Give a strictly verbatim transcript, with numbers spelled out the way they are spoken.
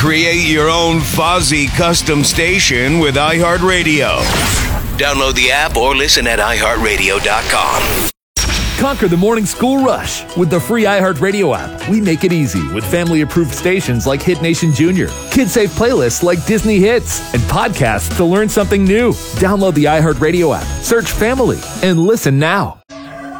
Create your own Fozzie custom station with iHeartRadio. Download the app or listen at i heart radio dot com. Conquer the morning school rush with the free iHeartRadio app. We make it easy with family-approved stations like Hit Nation Junior, kid-safe playlists like Disney Hits, and podcasts to learn something new. Download the iHeartRadio app, search Family, and listen now.